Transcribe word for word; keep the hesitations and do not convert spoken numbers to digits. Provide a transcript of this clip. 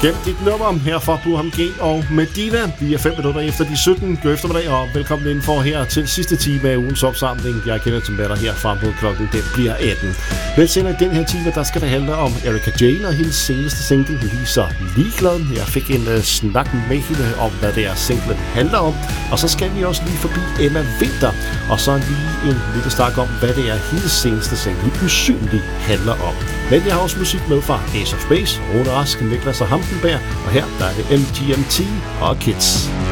Gem dit nummer her fra Burham G og Medina. Vi er fem minutter efter de sytten. God eftermiddag og velkommen indenfor her til sidste time af ugens opsamling. Jeg kender som værter her frem på klokken, den bliver atten. Men senere i den her time, der skal det handle om Erika Jane og hendes seneste single, Lisa Ligeglad. Jeg fik en uh, snak med hende om, hvad det er, singlen handler om. Og så skal vi også lige forbi Emma Winter. Og så lige en lille snak om, hvad det er, hendes seneste single, Usynlig, handler om. Men jeg har også musik med fra Ace of Space, Rune Rask, Niklas og Hampenberg. Og her der er det M G M T og Kids.